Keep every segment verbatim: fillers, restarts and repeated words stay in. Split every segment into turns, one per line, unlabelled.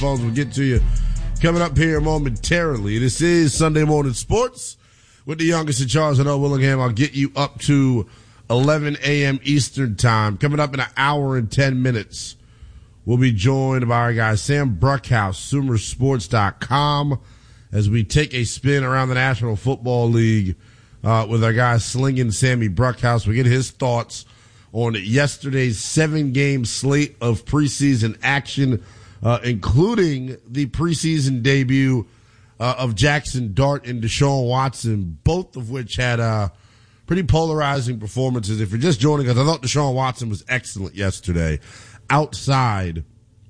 phones. We'll get to you coming up here momentarily. This is Sunday Morning Sports with the youngest in charge, Noah Willingham. I'll get you up to eleven a.m. Eastern time. Coming up in an hour and ten minutes, we'll be joined by our guy Sam Bruckhouse, Sumer Sports dot com, as we take a spin around the National Football League uh, with our guy Slinging Sammy Bruckhouse. We get his thoughts on yesterday's seven-game slate of preseason action, uh, including the preseason debut uh, of Jackson Dart and Deshaun Watson, both of which had uh, pretty polarizing performances. If you're just joining us, I thought Deshaun Watson was excellent yesterday outside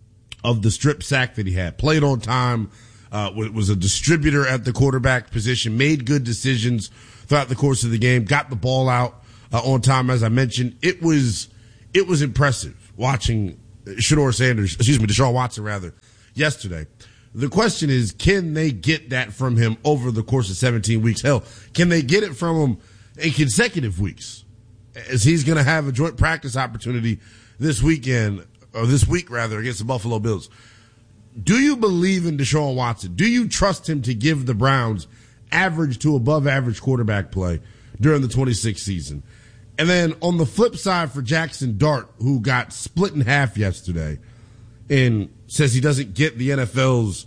of the strip sack that he had. Played on time, uh, was a distributor at the quarterback position, made good decisions throughout the course of the game, got the ball out Uh, on time, as I mentioned. It was it was impressive watching Shedeur Sanders, excuse me, Deshaun Watson, rather, yesterday. The question is, can they get that from him over the course of seventeen weeks? Hell, can they get it from him in consecutive weeks? As he's going to have a joint practice opportunity this weekend, or this week, rather, against the Buffalo Bills. Do you believe in Deshaun Watson? Do you trust him to give the Browns average to above average quarterback play during the twenty-sixth season? And then on the flip side for Jackson Dart, who got split in half yesterday and says he doesn't get the N F L's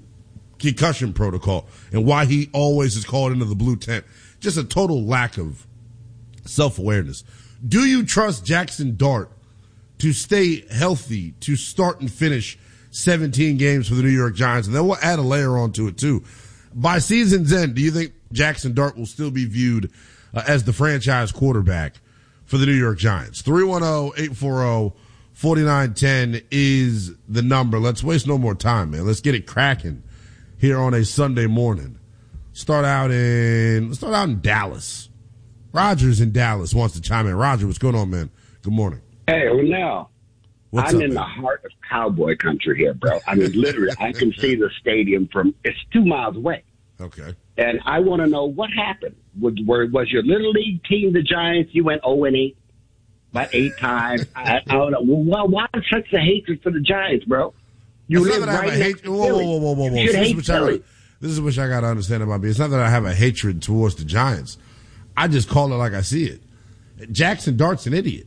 concussion protocol and why he always is called into the blue tent. Just a total lack of self-awareness. Do you trust Jackson Dart to stay healthy, to start and finish seventeen games for the New York Giants? And then we'll add a layer onto it too. By season's end, do you think Jackson Dart will still be viewed Uh, as the franchise quarterback for the New York Giants? three one zero, eight four zero, four nine one zero is the number. Let's waste no more time, man. Let's get it cracking here on a Sunday morning. Start out in, let's start out in Dallas. Roger's in Dallas wants to chime in. Roger, what's going on, man? Good morning.
Hey, well, now,
What's
I'm
up,
in
man?
the heart of cowboy country here, bro. I mean, literally, I can see the stadium from, it's two miles away.
Okay.
And I want to know what happened. Was, were, was your little league team, the Giants, you went oh and eight, about eight times? I, I don't know. Well, why such a hatred for the Giants, bro? You
It's
live
not that I have
right
a
next
hate-
to
whoa, whoa,
Philly.
whoa, whoa, whoa, whoa.
You should
This is
hate
what I-
Philly.
This is what I got to understand about me. It's not that I have a hatred towards the Giants. I just call it like I see it. Jackson Dart's an idiot.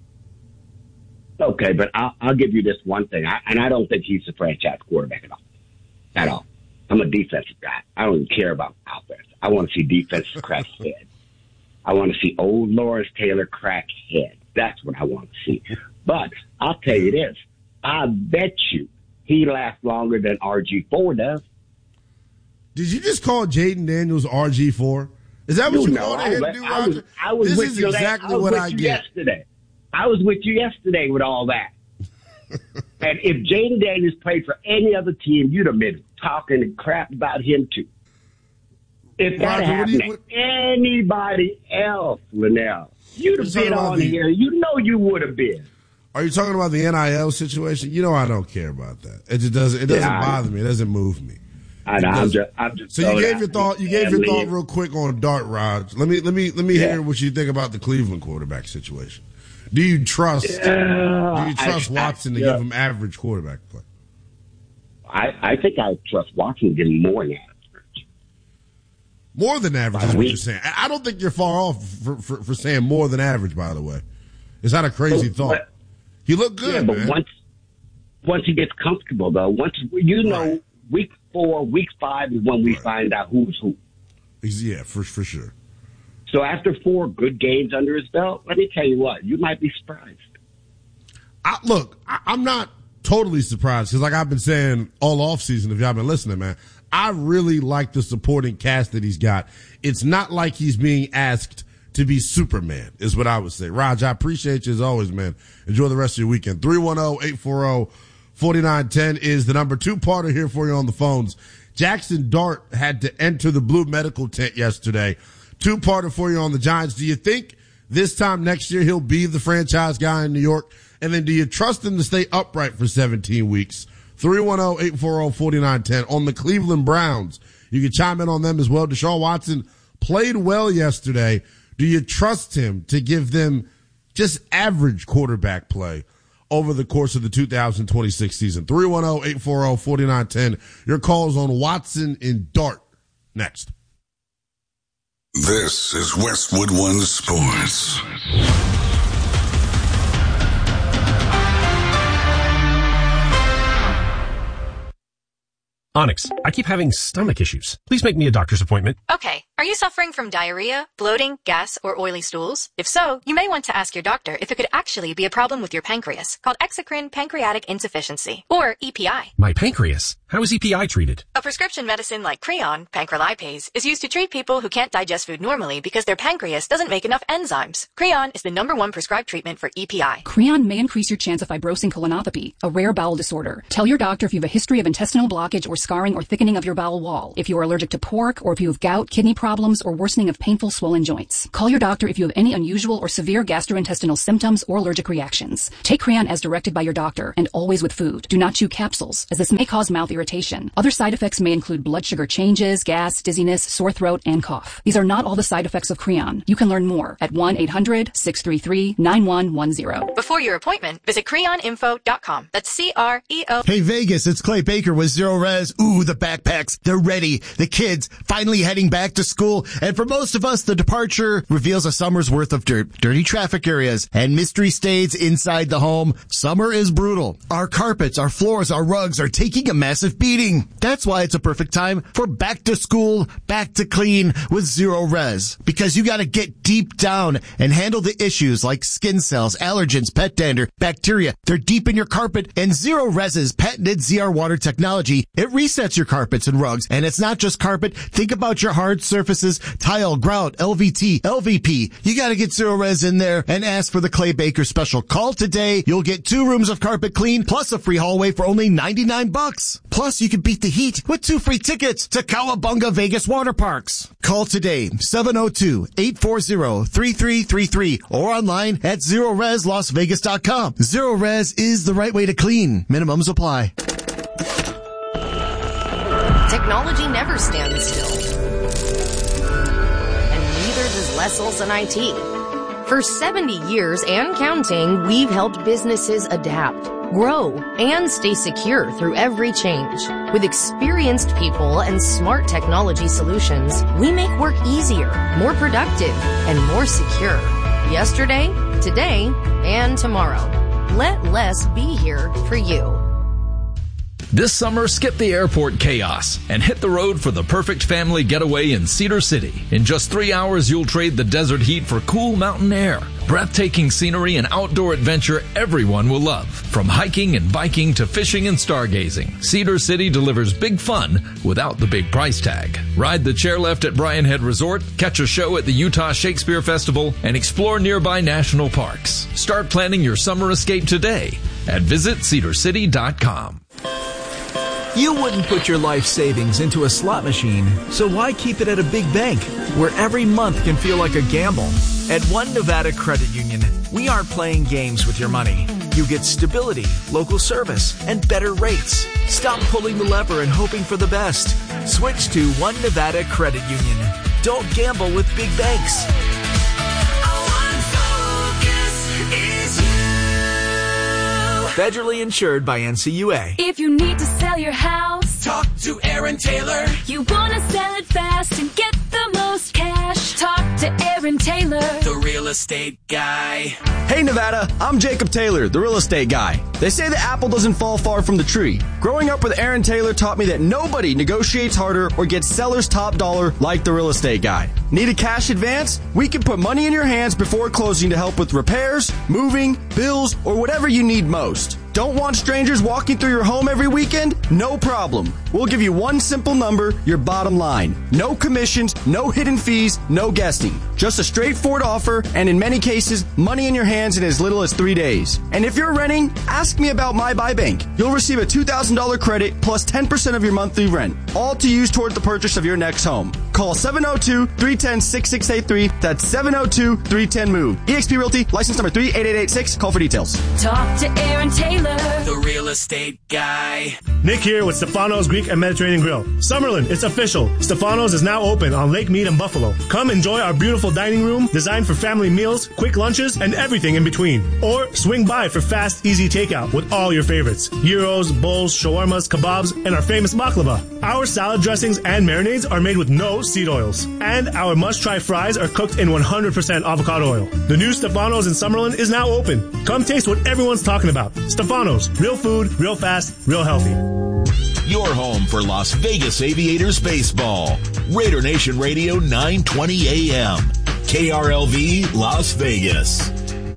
Okay, but I'll, I'll give you this one thing. I, and I don't think he's a franchise quarterback at all. At all. I'm a defensive guy. I don't even care about offense. I want to see defenses crack head. I want to see old Lawrence Taylor crack head. That's what I want to see. But I'll tell you this. I bet you he lasts longer than R G four does.
Did you just call Jaden Daniels R G four? Is that what you,
You
you
know,
called
I
him,
was,
dude,
I was,
Roger?
I was
this
with
is
you
exactly
I was
what
with
I
you
get.
yesterday. I was with you yesterday with all that. And if Jaden Daniels played for any other team, you'd have been talking crap about him too. If that
Roger, what do
happened
you-
to
what-
anybody else, Linnell, you'd
You're
have
talking
been
about
on
the-
here. You know you would have been.
Are you talking about the N I L situation? You know I don't care about that. It just doesn't. It doesn't
Yeah, I-
bother me. It doesn't move me.
I know.
It
I'm
doesn't.
just, I'm just
So you
throwing
gave
out
your thought. You gave
there.
your thought
Leave.
real quick on Dart, Raj. Let me let me let me
Yeah.
hear what you think about the Cleveland quarterback situation. Do you trust?
Uh,
do you trust
I-
Watson to
I- yeah.
give him average quarterback play?
I, I think I trust Watson getting more than average.
More than average is
By
what
week.
you're saying. I I don't think you're far off for, for, for saying more than average. By the way, it's not a crazy
But-
thought.
but-
He looked good,
yeah, but
man.
once once he gets comfortable, though, once you know,
Right.
week four, week five is when we
Right.
find out who's who.
He's- yeah, for for sure.
So after four good games under his belt, let me tell you what, you might be surprised.
I, look, I, I'm not totally surprised because, like I've been saying all offseason, if y'all been listening, man, I really like the supporting cast that he's got. It's not like he's being asked to be Superman, is what I would say. Raj, I appreciate you as always, man. Enjoy the rest of your weekend. three one zero, eight four zero, four nine one zero is the number. Two-parter here for you on the phones. Jackson Dart had to enter the blue medical tent yesterday. Two-parter for you on the Giants. Do you think this time next year he'll be the franchise guy in New York? And then do you trust him to stay upright for seventeen weeks? three one zero, eight four zero, four nine one zero. On the Cleveland Browns, you can chime in on them as well. Deshaun Watson played well yesterday. Do you trust him to give them just average quarterback play over the course of the two thousand twenty-six season. three one zero, eight four zero, four nine one zero. Your calls on Watson and Dart next.
This is Westwood One Sports.
Onyx, I keep having stomach issues. Please make me a doctor's appointment.
Okay. Are you suffering from diarrhea, bloating, gas, or oily stools? If so, you may want to ask your doctor if it could actually be a problem with your pancreas, called exocrine pancreatic insufficiency, or E P I.
My pancreas? How is E P I treated?
A prescription medicine like Creon, pancrelipase, is used to treat people who can't digest food normally because their pancreas doesn't make enough enzymes. Creon is the number one prescribed treatment for E P I.
Creon may increase your chance of fibrosing colonopathy, a rare bowel disorder. Tell your doctor if you have a history of intestinal blockage or scarring or thickening of your bowel wall, if you are allergic to pork, or if you have gout, kidney problems, or worsening of painful swollen joints. Call your doctor if you have any unusual or severe gastrointestinal symptoms or allergic reactions. Take Creon as directed by your doctor, and always with food. Do not chew capsules, as this may cause mouth irritation. Other side effects may include blood sugar changes, gas, dizziness, sore throat, and cough. These are not all the side effects of Creon. You can learn more at one eight hundred, six three three, nine one one zero.
Before your appointment, visit creon info dot com. That's C R E O.
Hey Vegas, it's Clay Baker with Zero Res. Ooh, the backpacks, they're ready. The kids finally heading back to school. And for most of us, the departure reveals a summer's worth of dirt, dirty traffic areas, and mystery stays inside the home. Summer is brutal. Our carpets, our floors, our rugs are taking a massive beating. That's why it's a perfect time for back to school, back to clean with Zero Res. Because you gotta get deep down and handle the issues like skin cells, allergens, pet dander, bacteria. They're deep in your carpet, and Zero Res's patented Z R water technology, it resets your carpets and rugs. And it's not just carpet. Think about your hard surfaces, tile, grout, L V T, L V P. You gotta get Zero Res in there and ask for the Clay Baker special. Call today. You'll get two rooms of carpet clean plus a free hallway for only ninety-nine bucks. Plus, you can beat the heat with two free tickets to Cowabunga Vegas Water Parks. Call today, seven oh two, eight four zero, three three three three, or online at zero res las vegas dot com. Zero Res is the right way to clean. Minimums apply.
Technology never stands still. And neither does Les Olson I T. For seventy years and counting, we've helped businesses adapt, grow, and stay secure through every change. With experienced people and smart technology solutions, we make work easier, more productive, and more secure. Yesterday, today, and tomorrow. Let Les be here for you.
This summer, skip the airport chaos and hit the road for the perfect family getaway in Cedar City. In just three hours, you'll trade the desert heat for cool mountain air. Breathtaking scenery and outdoor adventure everyone will love. From hiking and biking to fishing and stargazing, Cedar City delivers big fun without the big price tag. Ride the chairlift at Bryan Head Resort, catch a show at the Utah Shakespeare Festival, and explore nearby national parks. Start planning your summer escape today at visit cedar city dot com.
You wouldn't put your life savings into a slot machine, so why keep it at a big bank, where every month can feel like a gamble? At One Nevada Credit Union, we aren't playing games with your money. You get stability, local service, and better rates. Stop pulling the lever and hoping for the best. Switch to One Nevada Credit Union. Don't gamble with big banks. Federally insured by N C U A.
If you need to sell your house,
talk to Aaron Taylor.
You want to sell it fast and get the most cash, talk to Aaron Taylor,
the real estate guy.
Hey Nevada, I'm Jacob Taylor, the real estate guy. They say the apple doesn't fall far from the tree. Growing up with Aaron Taylor taught me that nobody negotiates harder or gets seller's top dollar like the real estate guy. Need a cash advance? We can put money in your hands before closing to help with repairs, moving, bills, or whatever you need most. Don't want strangers walking through your home every weekend? No problem. We'll give you one simple number, your bottom line. No commissions, no hidden fees, no guessing. Just a straightforward offer, and in many cases, money in your hands in as little as three days. And if you're renting, ask me about My Buy Bank. You'll receive a two thousand dollars credit plus ten percent of your monthly rent, all to use toward the purchase of your next home. call seven oh two, three one oh, six six eight three. That's seven oh two, three one oh, MOVE. eXp Realty, license number three eight eight eight six. Call for details.
Talk to Aaron Taylor,
the real estate guy.
Nick here with Stefano's Greek and Mediterranean Grill. Summerlin, it's official. Stefano's is now open on Lake Mead in Buffalo. Come enjoy our beautiful dining room designed for family meals, quick lunches, and everything in between. Or swing by for fast, easy takeout with all your favorites. Gyros, bowls, shawarmas, kebabs, and our famous baklava. Our salad dressings and marinades are made with no seed oils. And our must-try fries are cooked in one hundred percent avocado oil. The new Stefano's in Summerlin is now open. Come taste what everyone's talking about. Stefano's. Real food, real fast, real healthy.
Your home for Las Vegas Aviators baseball. Raider Nation Radio nine twenty A M. K R L V Las Vegas.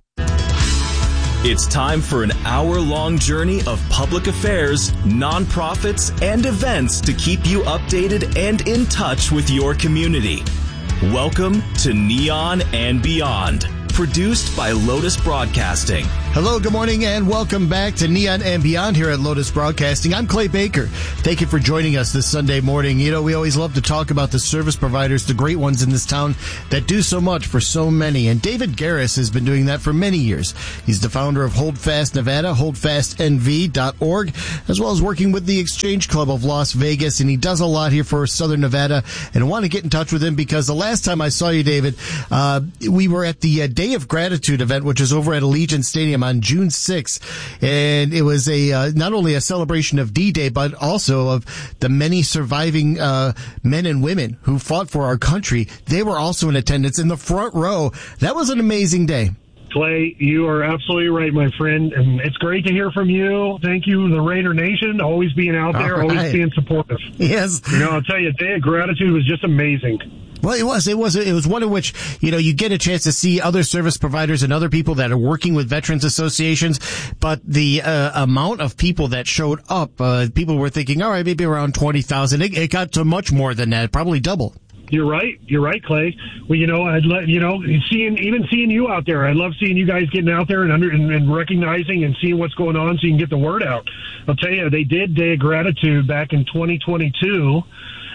It's time for an hour-long journey of public affairs, nonprofits, and events to keep you updated and in touch with your community. Welcome to Neon and Beyond, produced by Lotus Broadcasting.
Hello, good morning, and welcome back to Neon and Beyond here at Lotus Broadcasting. I'm Clay Baker. Thank you for joining us this Sunday morning. You know, we always love to talk about the service providers, the great ones in this town that do so much for so many. And David Garris has been doing that for many years. He's the founder of Hold Fast Nevada, hold fast N V dot org, as well as working with the Exchange Club of Las Vegas. And he does a lot here for Southern Nevada. And I want to get in touch with him because the last time I saw you, David, uh, we were at the uh, Day of Gratitude event, which is over at Allegiant Stadium on June sixth, and it was a uh, not only a celebration of D-Day, but also of the many surviving uh, men and women who fought for our country. They were also in attendance in the front row. That was an amazing day.
Clay, you are absolutely right, my friend, and it's great to hear from you. Thank you, the Raider Nation, always being out there,
right.
always being supportive.
Yes.
You know, I'll tell you, Day of Gratitude was just amazing.
Well, it was. It was. It was one in which, you know, you get a chance to see other service providers and other people that are working with veterans associations. But the uh, amount of people that showed up, uh, people were thinking, all right, maybe around twenty thousand. It, it got to much more than that, probably double.
You're right. You're right, Clay. Well, you know, I'd let you know, seeing even seeing you out there. I love seeing you guys getting out there and under and, and recognizing and seeing what's going on, so you can get the word out. I'll tell you, they did Day of Gratitude back in twenty twenty-two,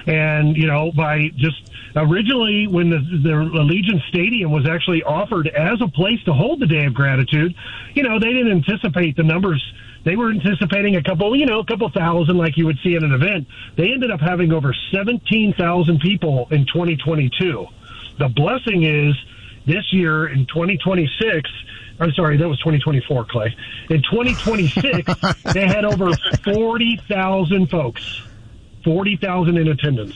and you know, by just. Originally, when the, the Allegiant Stadium was actually offered as a place to hold the Day of Gratitude, you know, they didn't anticipate the numbers. They were anticipating a couple, you know, a couple thousand like you would see at an event. They ended up having over seventeen thousand people in twenty twenty-two. The blessing is this year in twenty twenty-six, I'm sorry, that was twenty twenty-four, Clay. In twenty twenty-six, they had over forty thousand folks, forty thousand in attendance.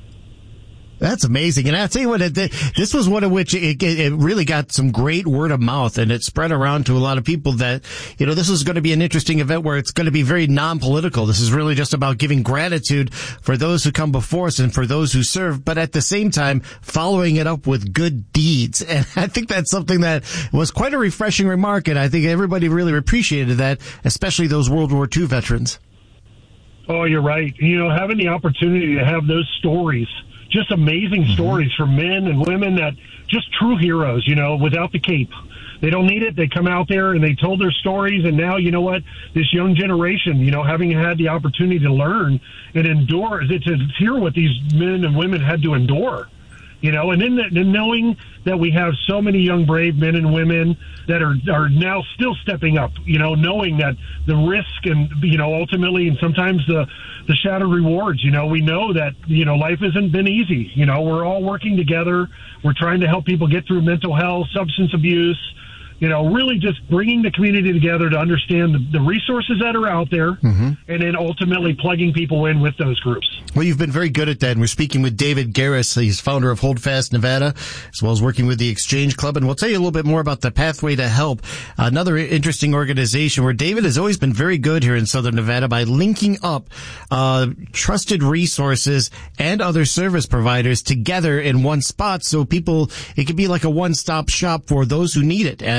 That's amazing. And I'll tell you what, this was one of which it, it really got some great word of mouth, and it spread around to a lot of people that, you know, this is going to be an interesting event where it's going to be very non-political. This is really just about giving gratitude for those who come before us and for those who serve, but at the same time, following it up with good deeds. And I think that's something that was quite a refreshing remark, and I think everybody really appreciated that, especially those World War Two veterans.
Oh, you're right. You know, having the opportunity to have those stories, just amazing mm-hmm. stories from men and women that just true heroes, you know, without the cape. They don't need it. They come out there and they told their stories. And now, you know what, this young generation, you know, having had the opportunity to learn and endure, to hear what these men and women had to endure, you know, and then, then knowing that we have so many young, brave men and women that are, are now still stepping up, you know, knowing that the risk and, you know, ultimately, and sometimes the, the shadow rewards, you know, we know that, you know, life hasn't been easy. You know, we're all working together. We're trying to help people get through mental health, substance abuse, you know, really just bringing the community together to understand the, the resources that are out there, mm-hmm. and then ultimately plugging people in with those groups.
Well, you've been very good at that, and we're speaking with David Garris. He's founder of Hold Fast Nevada, as well as working with the Exchange Club, and we'll tell you a little bit more about the Pathway to Help, another interesting organization where David has always been very good here in Southern Nevada by linking up uh trusted resources and other service providers together in one spot, so people, it could be like a one-stop shop for those who need it. Uh,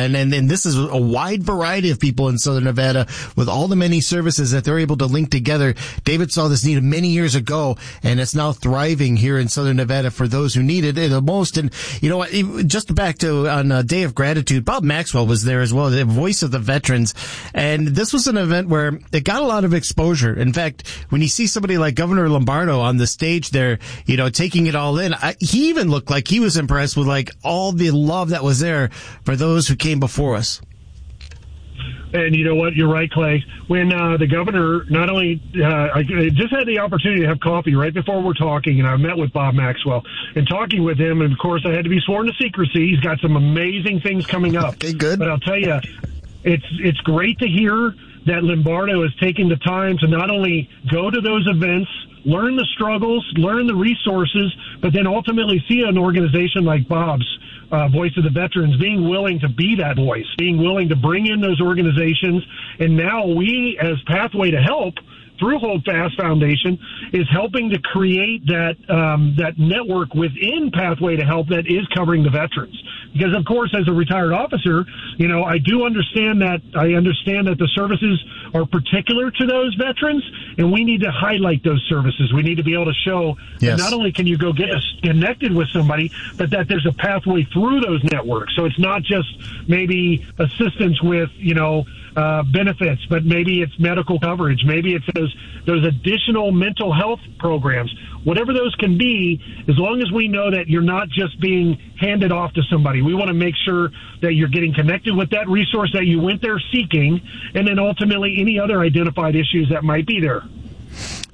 And, and, and this is a wide variety of people in Southern Nevada with all the many services that they're able to link together. David saw this need many years ago, and it's now thriving here in Southern Nevada for those who need it the most. And you know what, just back to on a Day of Gratitude, Bob Maxwell was there as well, the voice of the veterans. And this was an event where it got a lot of exposure. In fact, when you see somebody like Governor Lombardo on the stage there, you know, taking it all in, I, he even looked like he was impressed with like all the love that was there for those who came before us.
And you know what? You're right, Clay. When uh, the governor not only uh, I just had the opportunity to have coffee right before we're talking, and I met with Bob Maxwell and talking with him, and of course I had to be sworn to secrecy. He's got some amazing things coming up.
Okay, good.
But I'll tell you, it's it's great to hear that Lombardo is taking the time to not only go to those events, learn the struggles, learn the resources, but then ultimately see an organization like Bob's, Uh, Voice of the Veterans, being willing to be that voice, being willing to bring in those organizations. And now we, as Pathway to Help, through Hold Fast Foundation, is helping to create that um, that network within Pathway to Help that is covering the veterans. Because, of course, as a retired officer, you know, I do understand that I understand that the services are particular to those veterans, and we need to highlight those services. We need to be able to show
yes.
that not only can you go get us connected with somebody, but that there's a pathway through those networks. So it's not just maybe assistance with, you know, Uh, benefits, but maybe it's medical coverage. Maybe it's those those additional mental health programs. Whatever those can be, as long as we know that you're not just being handed off to somebody. We want to make sure that you're getting connected with that resource that you went there seeking, and then ultimately any other identified issues that might be there.